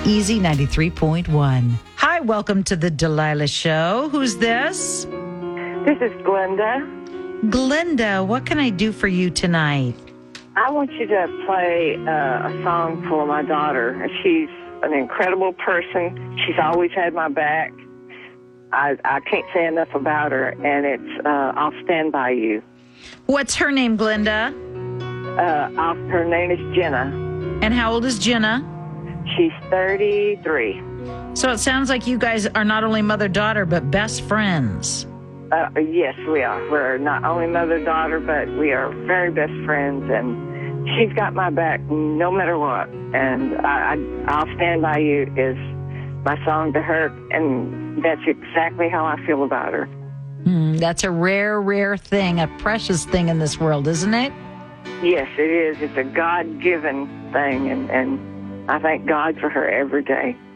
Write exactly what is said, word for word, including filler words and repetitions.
Easy ninety-three point one. Hi, welcome to the Delilah Show. Who's this? This is Glenda. Glenda, what can I do for you tonight? I want you to play uh, a song for my daughter. She's an incredible person. She's always had my back. I, I can't say enough about her, and it's uh, I'll Stand By You. What's her name, Glenda? Uh, I'll, her name is Jenna. And how old is Jenna? She's thirty-three. So it sounds like you guys are not only mother-daughter, but best friends. Uh, yes, we are. We're not only mother-daughter, but we are very best friends, and she's got my back no matter what. And I, I, I'll Stand By You is my song to her, and that's exactly how I feel about her. Mm, that's a rare, rare thing, a precious thing in this world, isn't it? Yes, it is. It's a God-given thing, and, and I thank God for her every day.